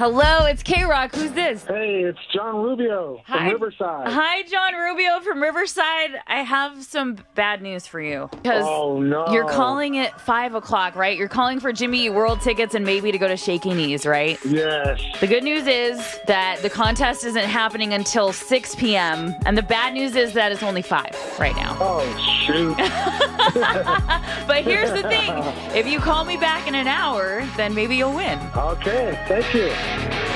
Hello, it's K-Rock. Who's this? Hey, it's John Rubio from Riverside. Hi, John Rubio from Riverside. I have some bad news for you. Because you're calling at 5 o'clock, right? You're calling for Jimmy Eat World tickets and maybe to go to Shaky Knees, right? Yes. The good news is that the contest isn't happening until 6 p.m. And the bad news is that it's only 5 right now. Oh, shoot. But here's the thing. If you call me back in an hour, then maybe you'll win. Okay, thank you.